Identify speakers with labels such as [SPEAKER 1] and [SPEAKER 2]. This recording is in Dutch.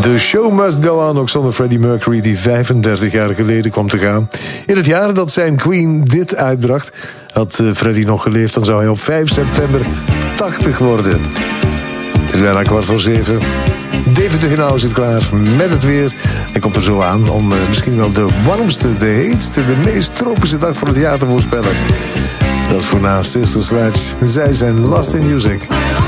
[SPEAKER 1] The show must go on, ook zonder Freddie Mercury, die 35 jaar geleden kwam te gaan. In het jaar dat zijn Queen dit uitbracht, had Freddie nog geleefd, dan zou hij op 5 september 80 worden. Het is bijna 6:15. David de Genau zit klaar met het weer. Hij komt er zo aan om misschien wel de warmste, de heetste, de meest tropische dag van het jaar te voorspellen. Dat is voor na Sister Sledge. Zij zijn Lost in Music.